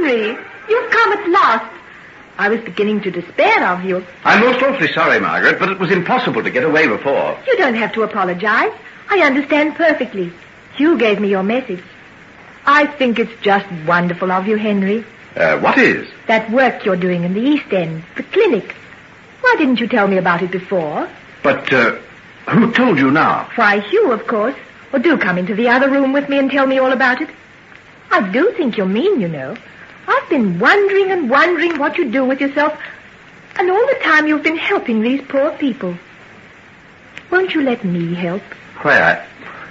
Henry, you've come at last. I was beginning to despair of you. I'm most awfully sorry, Margaret, but it was impossible to get away before. You don't have to apologize. I understand perfectly. Hugh gave me your message. I think it's just wonderful of you, Henry. What is? That work you're doing in the East End, the clinic. Why didn't you tell me about it before? But, who told you now? Why, Hugh, of course. Well, do come into the other room with me and tell me all about it. I do think you're mean, you know. I've been wondering and wondering what you do with yourself, and all the time you've been helping these poor people. Won't you let me help? Why,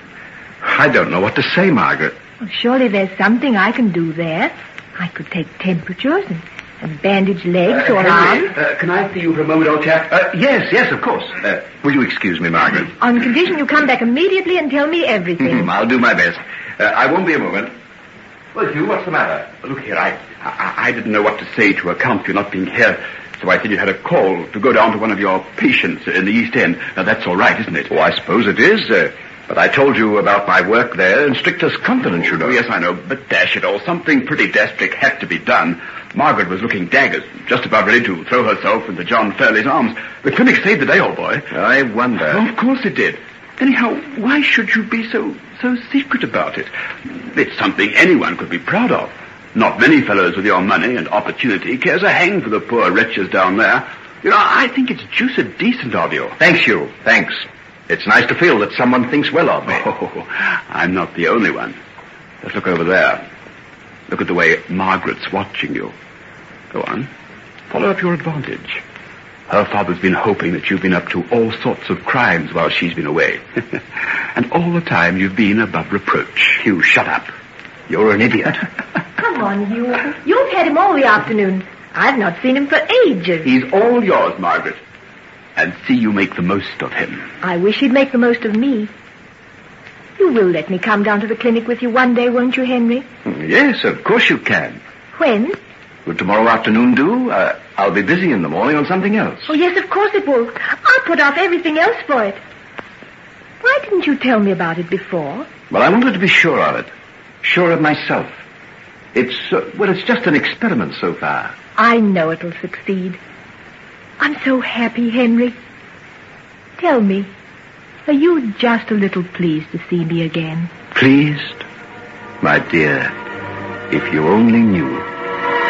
I don't know what to say, Margaret. Well, surely there's something I can do there. I could take temperatures and bandage legs or arms. Can I see you for a moment, old chap? Yes, of course. Will you excuse me, Margaret? On condition you come back immediately and tell me everything. I'll do my best. I won't be a moment. Well, Hugh, what's the matter? Look here, I didn't know what to say to account for you not being here, so I said you had a call to go down to one of your patients in the East End. Now, that's all right, isn't it? Oh, I suppose it is, but I told you about my work there in strictest confidence, you know. Yes, I know, but dash it all, something pretty desperate had to be done. Margaret was looking daggers, just about ready to throw herself into John Fairley's arms. The clinic saved the day, old boy. I wonder. Oh, of course it did. Anyhow, why should you be so secret about it? It's something anyone could be proud of. Not many fellows with your money and opportunity cares a hang for the poor wretches down there. You know, I think it's juiced decent of you. Thanks, Hugh. Thanks. It's nice to feel that someone thinks well of me. Oh, I'm not the only one. Just look over there. Look at the way Margaret's watching you. Go on. Follow up your advantage. Her father's been hoping that you've been up to all sorts of crimes while she's been away. And all the time you've been above reproach. Hugh, shut up. You're an idiot. Come on, Hugh. You've had him all the afternoon. I've not seen him for ages. He's all yours, Margaret. And see you make the most of him. I wish he'd make the most of me. You will let me come down to the clinic with you one day, won't you, Henry? Yes, of course you can. When? Will tomorrow afternoon do? I'll be busy in the morning on something else. Oh, yes, of course it will. I'll put off everything else for it. Why didn't you tell me about it before? Well, I wanted to be sure of it. Sure of myself. It's just an experiment so far. I know it'll succeed. I'm so happy, Henry. Tell me, are you just a little pleased to see me again? Pleased? My dear, if you only knew.